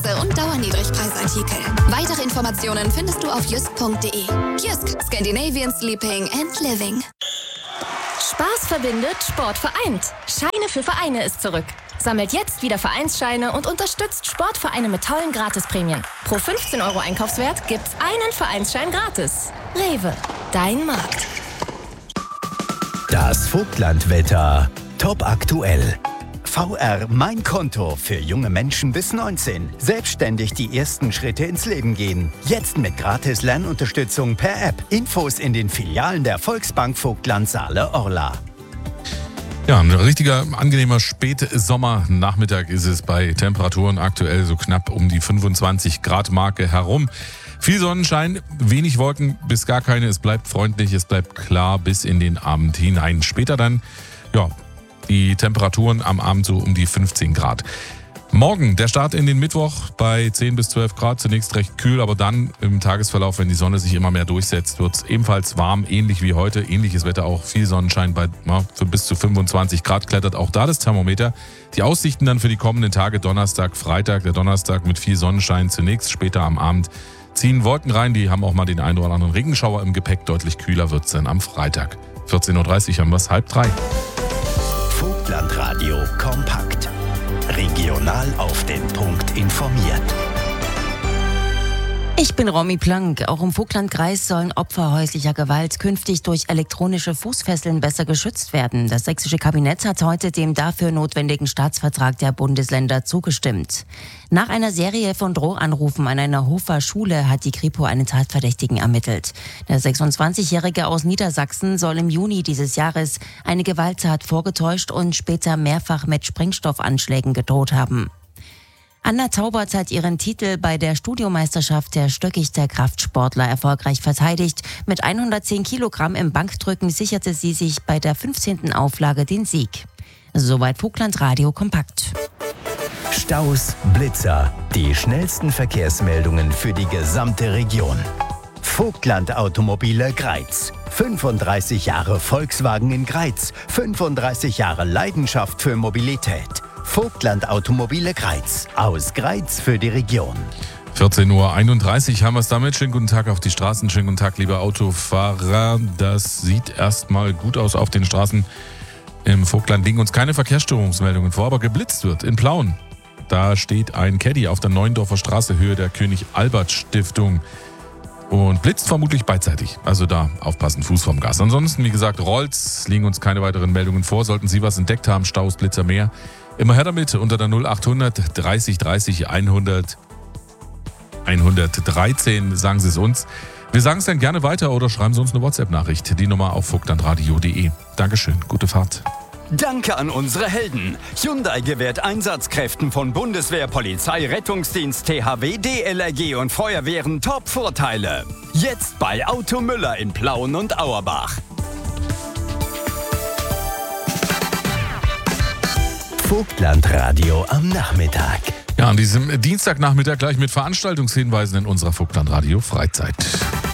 und Dauerniedrigpreisartikel. Weitere Informationen findest du auf jysk.de. Jysk, Scandinavian Sleeping and Living. Spaß verbindet, Sport vereint. Scheine für Vereine ist zurück. Sammelt jetzt wieder Vereinsscheine und unterstützt Sportvereine mit tollen Gratisprämien. Pro 15 € Einkaufswert gibt's einen Vereinsschein gratis. Rewe, dein Markt. Das Vogtlandwetter. Top aktuell. VR Mein Konto für junge Menschen bis 19. Selbstständig die ersten Schritte ins Leben gehen. Jetzt mit gratis Lernunterstützung per App. Infos in den Filialen der Volksbank Vogtland Saale-Orla. Ja, ein richtiger, angenehmer Spätsommernachmittag ist es bei Temperaturen aktuell so knapp um die 25 Grad Marke herum. Viel Sonnenschein, wenig Wolken bis gar keine. Es bleibt freundlich, es bleibt klar bis in den Abend hinein. Später dann, die Temperaturen am Abend so um die 15 Grad. Morgen der Start in den Mittwoch bei 10 bis 12 Grad. Zunächst recht kühl, aber dann im Tagesverlauf, wenn die Sonne sich immer mehr durchsetzt, wird es ebenfalls warm, ähnlich wie heute. Ähnliches Wetter auch, viel Sonnenschein für bis zu 25 Grad klettert auch da das Thermometer. Die Aussichten dann für die kommenden Tage, Donnerstag, Freitag. Der Donnerstag mit viel Sonnenschein zunächst, später am Abend ziehen Wolken rein. Die haben auch mal den einen oder anderen Regenschauer im Gepäck. Deutlich kühler wird es dann am Freitag. 14.30 Uhr haben wir es 2:30. Vogtlandradio kompakt. Regional auf den Punkt informiert. Ich bin Romy Plank. Auch im Vogtlandkreis sollen Opfer häuslicher Gewalt künftig durch elektronische Fußfesseln besser geschützt werden. Das sächsische Kabinett hat heute dem dafür notwendigen Staatsvertrag der Bundesländer zugestimmt. Nach einer Serie von Drohanrufen an einer Hofer Schule hat die Kripo einen Tatverdächtigen ermittelt. Der 26-Jährige aus Niedersachsen soll im Juni dieses Jahres eine Gewalttat vorgetäuscht und später mehrfach mit Sprengstoffanschlägen gedroht haben. Anna Taubert hat ihren Titel bei der Studiomeisterschaft der Stöckichter Kraftsportler erfolgreich verteidigt. Mit 110 Kilogramm im Bankdrücken sicherte sie sich bei der 15. Auflage den Sieg. Soweit Vogtlandradio kompakt. Staus, Blitzer, die schnellsten Verkehrsmeldungen für die gesamte Region. Vogtland Automobile Greiz. 35 Jahre Volkswagen in Greiz. 35 Jahre Leidenschaft für Mobilität. Vogtland Automobile Greiz. Aus Greiz für die Region. 14.31 Uhr haben wir es damit. Schönen guten Tag auf die Straßen. Schönen guten Tag, liebe Autofahrer. Das sieht erstmal gut aus auf den Straßen. Im Vogtland liegen uns keine Verkehrsstörungsmeldungen vor, aber geblitzt wird in Plauen. Da steht ein Caddy auf der Neuendorfer Straße, Höhe der König-Albert-Stiftung. Und blitzt vermutlich beidseitig. Also da aufpassen, Fuß vom Gas. Ansonsten, wie gesagt, rollt's, liegen uns keine weiteren Meldungen vor. Sollten Sie was entdeckt haben, Staus, Blitzer, mehr, immer her damit unter der 0800 30 30 100 113. Sagen Sie es uns. Wir sagen es dann gerne weiter oder schreiben Sie uns eine WhatsApp-Nachricht. Die Nummer auf vogtlandradio.de. Dankeschön, gute Fahrt. Danke an unsere Helden. Hyundai gewährt Einsatzkräften von Bundeswehr, Polizei, Rettungsdienst, THW, DLRG und Feuerwehren Top-Vorteile. Jetzt bei Auto Müller in Plauen und Auerbach. Vogtlandradio am Nachmittag. Ja, an diesem Dienstagnachmittag gleich mit Veranstaltungshinweisen in unserer Vogtlandradio Freizeit.